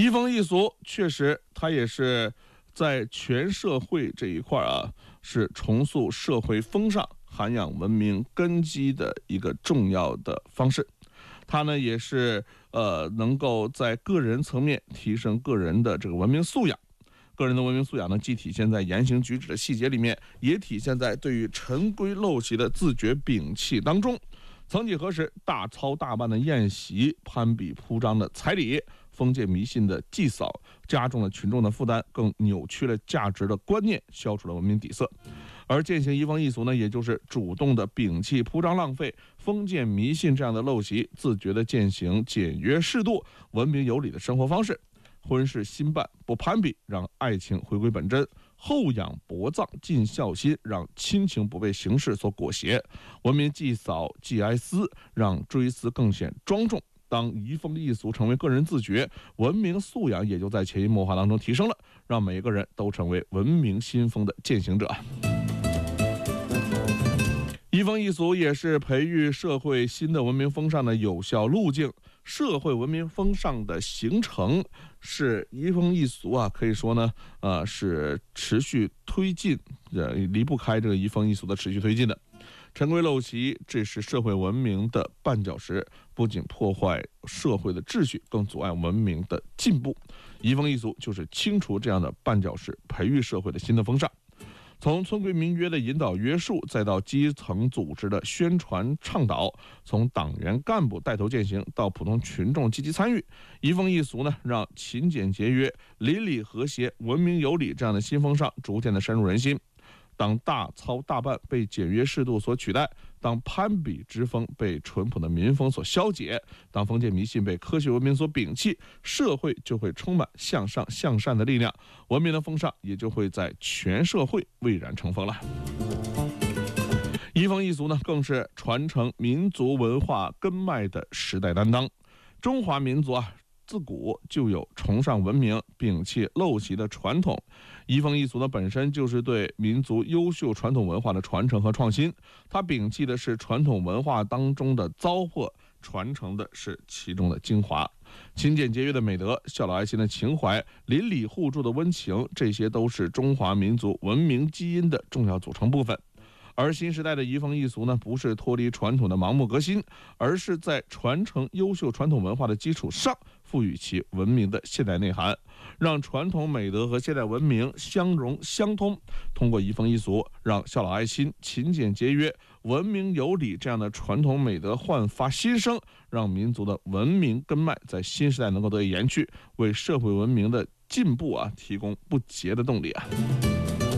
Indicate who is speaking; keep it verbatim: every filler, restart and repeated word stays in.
Speaker 1: 移风易俗确实，它也是在全社会这一块啊，是重塑社会风尚、涵养文明根基的一个重要的方式。它呢，也是呃能够在个人层面提升个人的这个文明素养。个人的文明素养呢，既体现在言行举止的细节里面，也体现在对于陈规陋习的自觉摒弃当中。曾几何时，大操大办的宴席、攀比铺张的彩礼、封建迷信的祭扫，加重了群众的负担，更扭曲了价值的观念，消除了文明底色。而践行移风易俗呢，也就是主动的摒弃铺张浪费、封建迷信这样的陋习，自觉的践行简约适度、文明有礼的生活方式。婚事新办不攀比，让爱情回归本真；厚养薄葬尽孝心，让亲情不被形式所裹挟；文明祭扫祭哀思，让追思更显庄重。当移风易俗成为个人自觉，文明素养也就在潜移默化当中提升了，让每个人都成为文明新风的践行者。移风易俗也是培育社会新的文明风尚的有效路径。社会文明风尚的形成是移风易俗啊，可以说呢，呃，是持续推进，呃，离不开这个移风易俗的持续推进的。陈规陋习，这是社会文明的绊脚石，不仅破坏社会的秩序，更阻碍文明的进步。移风易俗就是清除这样的绊脚石，培育社会的新的风尚。从村规民约的引导约束，再到基层组织的宣传倡导，从党员干部带头践行，到普通群众积极参与，移风易俗呢，让勤俭节约、邻里和谐、文明有礼这样的新风尚逐渐的深入人心。当大操大办被简约适度所取代，当攀比之风被淳朴的民风所消解，当封建迷信被科学文明所摒弃，社会就会充满向上向善的力量，文明的风尚也就会在全社会蔚然成风了。移风易俗呢，更是传承民族文化根脉的时代担当。中华民族啊，自古就有崇尚文明、摒弃陋习的传统。移风易俗呢，本身就是对民族优秀传统文化的传承和创新。它摒弃的是传统文化当中的糟粕，传承的是其中的精华。勤俭节约的美德、孝老爱心的情怀、邻里互助的温情，这些都是中华民族文明基因的重要组成部分。而新时代的移风易俗呢，不是脱离传统的盲目革新，而是在传承优秀传统文化的基础上，赋予其文明的现代内涵，让传统美德和现代文明相融相通。通过移风易俗，让孝老爱心、勤俭节约、文明有礼这样的传统美德焕发新生，让民族的文明根脉在新时代能够得以延续，为社会文明的进步啊提供不竭的动力啊。